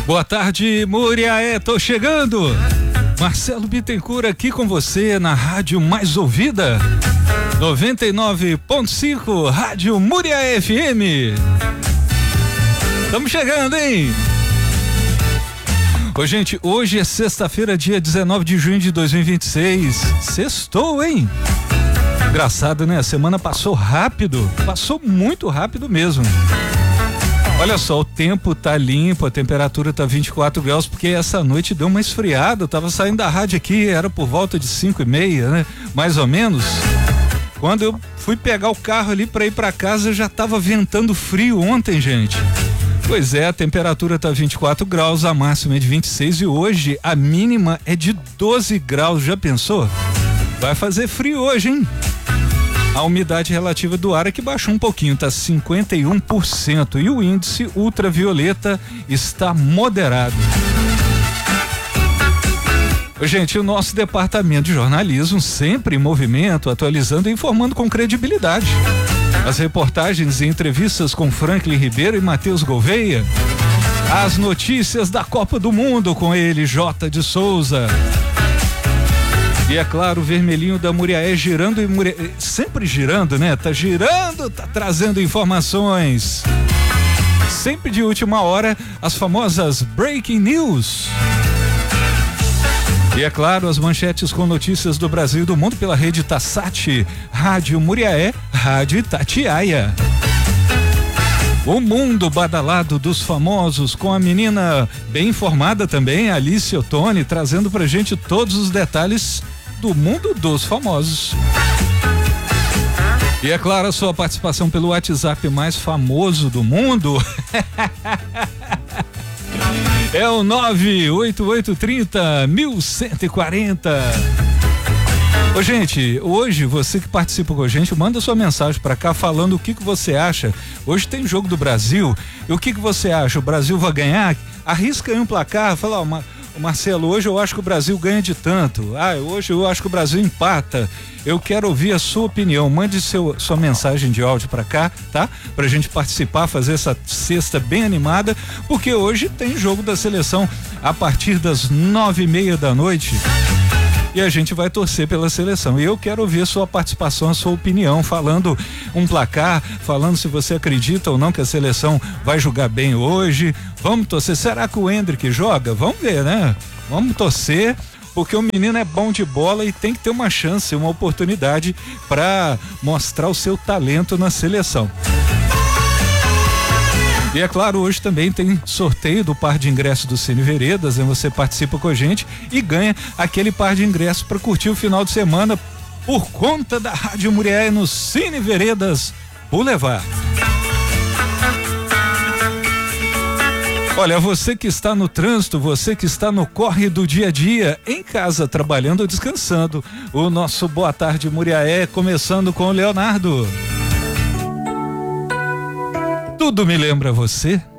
Boa tarde, Muriaé, tô chegando. Marcelo Bittencourt aqui com você na rádio mais ouvida, 99.5, Rádio Muriaé FM. Estamos chegando, hein? Ô, gente, hoje é sexta-feira, dia 19 de junho de 2026. Sextou, hein? Engraçado, né? A semana passou rápido, passou muito rápido mesmo. Olha só, o tempo tá limpo, a temperatura tá 24 graus, porque essa noite deu uma esfriada. Eu tava saindo da rádio aqui, era por volta de 5:30, né? Mais ou menos. Quando eu fui pegar o carro ali para ir para casa, já tava ventando frio ontem, gente. Pois é, a temperatura tá 24 graus, a máxima é de 26 e hoje a mínima é de 12 graus. Já pensou? Vai fazer frio hoje, hein? A umidade relativa do ar é que baixou um pouquinho, tá 51%, e o índice ultravioleta está moderado. Gente, o nosso departamento de jornalismo sempre em movimento, atualizando e informando com credibilidade. As reportagens e entrevistas com Franklin Ribeiro e Matheus Gouveia. As notícias da Copa do Mundo com ele, J. de Souza. E é claro, o vermelhinho da Muriaé girando e sempre girando, né? Tá girando, tá trazendo informações. Sempre de última hora, as famosas Breaking News. E é claro, as manchetes com notícias do Brasil e do mundo pela rede Tassat, Rádio Muriaé, Rádio Itatiaia. O mundo badalado dos famosos, com a menina bem informada também, Alice Ottoni, trazendo pra gente todos os detalhes do mundo dos famosos. E é claro, a sua participação pelo WhatsApp mais famoso do mundo é o 98830-1140. Ô, gente, hoje você que participa com a gente, manda sua mensagem pra cá falando o que você acha. Hoje tem jogo do Brasil, e o que você acha? O Brasil vai ganhar? Arrisca aí um placar, fala, ó, Marcelo, hoje eu acho que o Brasil ganha de tanto. Hoje eu acho que o Brasil empata. Eu quero ouvir a sua opinião. Mande sua mensagem de áudio pra cá, tá? Pra gente participar, fazer essa sexta bem animada, porque hoje tem jogo da seleção a partir das 9:30 da noite. E a gente vai torcer pela seleção. E eu quero ouvir a sua participação, a sua opinião, falando um placar, falando se você acredita ou não que a seleção vai jogar bem hoje. Vamos torcer. Será que o Endrick joga? Vamos ver, né? Vamos torcer, porque o menino é bom de bola e tem que ter uma chance, uma oportunidade para mostrar o seu talento na seleção. E é claro, hoje também tem sorteio do par de ingressos do Cine Veredas, né? Você participa com a gente e ganha aquele par de ingressos para curtir o final de semana por conta da Rádio Muriaé no Cine Veredas Boulevard. Olha, você que está no trânsito, você que está no corre do dia a dia, em casa, trabalhando ou descansando, o nosso Boa Tarde Muriaé, começando com o Leonardo. Tudo me lembra você?